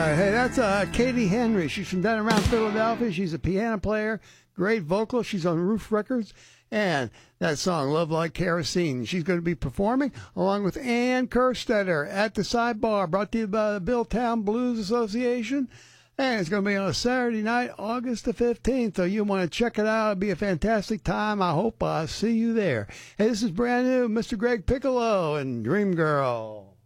right, hey, that's Katie Henry. She's from down around Philadelphia. She's a piano player, great vocal. She's on Roof Records. And that song, Love Like Kerosene, she's going to be performing along with Ann Kerstetter at the Sidebar, brought to you by the Billtown Blues Association. And it's going to be on a Saturday night, August the 15th. So you want to check it out. It'll be a fantastic time. I hope I see you there. Hey, this is brand new, Mr. Greg Piccolo and Dream Girl.